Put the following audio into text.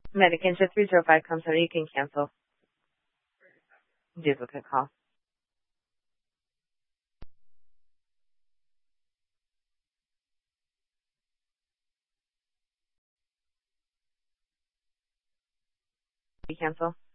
Medicare 305 comes out. You can cancel. Duplicate call. You cancel.